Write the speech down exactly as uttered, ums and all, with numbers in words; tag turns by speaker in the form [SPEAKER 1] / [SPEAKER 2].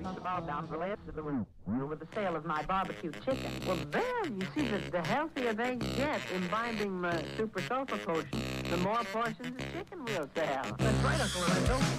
[SPEAKER 1] About down the last of the room with the sale of my barbecue chicken.
[SPEAKER 2] Well, then, you see, the, the healthier they get imbibing the super sulfur potion, the more portions of chicken we'll sell.
[SPEAKER 1] That's right, Uncle Lorenzo.